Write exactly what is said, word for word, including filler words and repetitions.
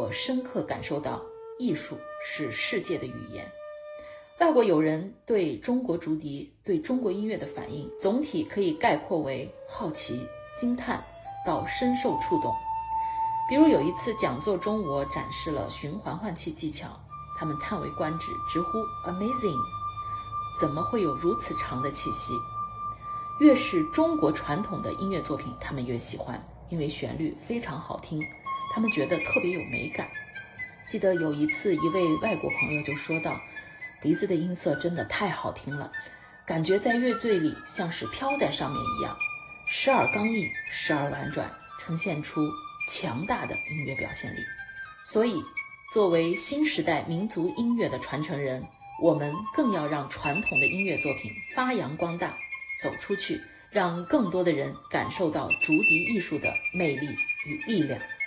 我深刻感受到艺术是世界的语言。外国友人对中国竹笛、对中国音乐的反应，总体可以概括为好奇、惊叹到深受触动。比如有一次讲座中，我展示了循环换气技巧，他们叹为观止，直呼 Amazing， 怎么会有如此长的气息？越是中国传统的音乐作品，他们越喜欢，因为旋律非常好听，他们觉得特别有美感。记得有一次，一位外国朋友就说道，笛子的音色真的太好听了，感觉在乐队里像是飘在上面一样，时而刚毅，时而婉转，呈现出强大的音乐表现力。所以作为新时代民族音乐的传承人，我们更要让传统的音乐作品发扬光大，走出去，让更多的人感受到竹笛艺术的魅力与力量。